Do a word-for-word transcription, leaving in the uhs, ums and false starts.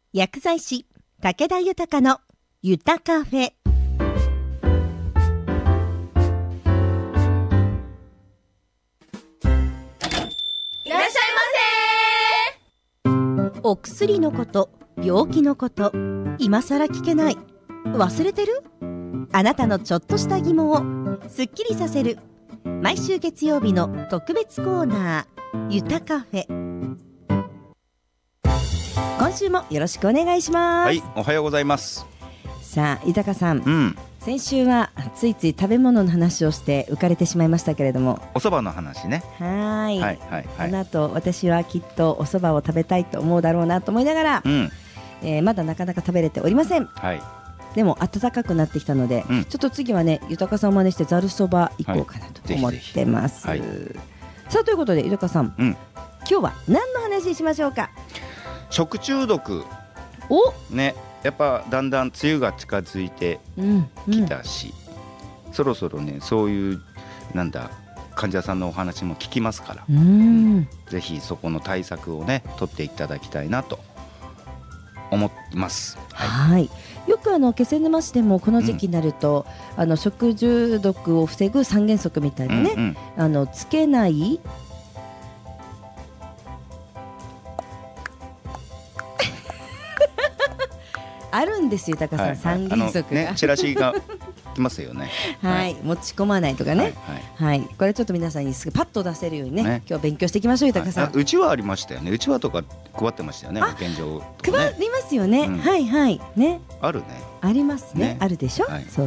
薬剤師武田豊のゆたカフェ。 いらっしゃいませ。 お薬のこと、病気のこと、今さら聞けない、忘れてる？あなたのちょっとした疑問をすっきりさせる毎週月曜日の特別コーナー、ゆたカフェ。今週もよろしくお願いします。 はい、おはようございます。 さあ、豊さん、 うん、 先週はついつい食べ物の話をして浮かれてしまいましたけれども、 お蕎麦の話ね。 はい、 はいはいはい。 この後私はきっとお蕎麦を食べたいと思うだろうなと思いながら、 うんえー、まだなかなか食べれておりません。 はい。 でも暖かくなってきたので、うん、ちょっと次はね、豊さんを真似してざるそば行こうかなと思ってます。はい、ぜひぜひ。はい、さあ、ということで豊さん、うん、今日は何の話しましょうか？ 食中毒。 おね、やっぱだんだん梅雨が近づいてきたし、うんうん、そろそろね、そういうなんだ患者さんのお話も聞きますから、うん、ぜひそこの対策をね取っていただきたいなと思います。はい、 はい、よくあの気仙沼市でもこの時期になると、うん、あの食中毒を防ぐ三原則みたいなね、うんうん、あのつけないあるんですよ、高さん、はいはい、三原則が、 ね、チラシが来ますよね。 はい、はい、持ち込まないとかね、はいはいはい、これちょっと皆さんにすぐパッと出せるようにね、ね、今日勉強していきましょう、高さん。はい、 うちわありましたよね。うちわとか配ってましたよね、保健所とかね。 配りますよね、うん、はいはいね、 あるね、 ありますね、ね、あるでしょ、はい、そう